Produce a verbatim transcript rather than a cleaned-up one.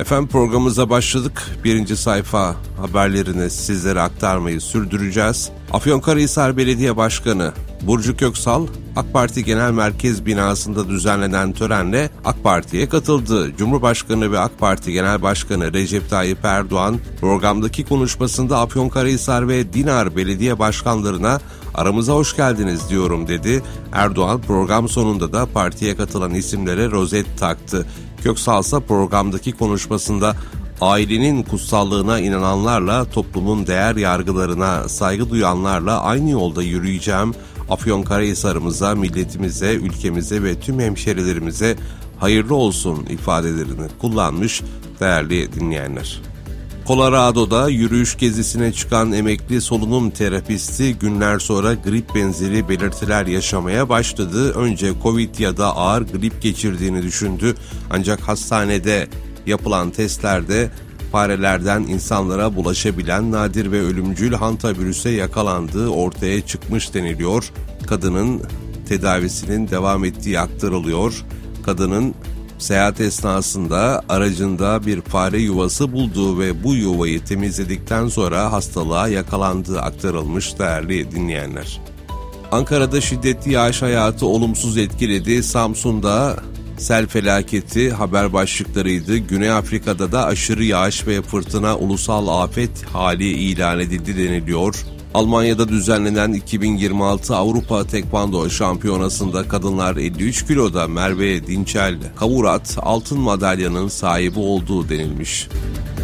Efendim programımıza başladık. Birinci sayfa haberlerini sizlere aktarmayı sürdüreceğiz. Afyonkarahisar Belediye Başkanı Burcu Köksal, AK Parti Genel Merkez binasında düzenlenen törenle AK Parti'ye katıldı. Cumhurbaşkanı ve AK Parti Genel Başkanı Recep Tayyip Erdoğan programdaki konuşmasında Afyonkarahisar ve Dinar Belediye Başkanlarına "Aramıza hoş geldiniz" diyorum dedi. Erdoğan program sonunda da partiye katılan isimlere rozet taktı. Köksal ise programdaki konuşmasında ailenin kutsallığına inananlarla, toplumun değer yargılarına saygı duyanlarla aynı yolda yürüyeceğim. Afyonkarahisar'ımıza, milletimize, ülkemize ve tüm hemşerilerimize hayırlı olsun ifadelerini kullanmış değerli dinleyenler. Colorado'da yürüyüş gezisine çıkan emekli solunum terapisti günler sonra grip benzeri belirtiler yaşamaya başladı. Önce Covid ya da ağır grip geçirdiğini düşündü. Ancak hastanede yapılan testlerde farelerden insanlara bulaşabilen nadir ve ölümcül hantavirüse yakalandığı ortaya çıkmış deniliyor. Kadının tedavisinin devam ettiği aktarılıyor. Kadının seyahat esnasında aracında bir fare yuvası bulduğu ve bu yuvayı temizledikten sonra hastalığa yakalandığı aktarılmış değerli dinleyenler. Ankara'da şiddetli yağış hayatı olumsuz etkiledi. Samsun'da sel felaketi haber başlıklarıydı. Güney Afrika'da da aşırı yağış ve fırtına ulusal afet hali ilan edildi deniliyor. Almanya'da düzenlenen iki bin yirmi altı Avrupa Tekvando Şampiyonası'nda kadınlar elli üç kiloda Merve Dinçel Kavurat altın madalyanın sahibi olduğu denilmiş.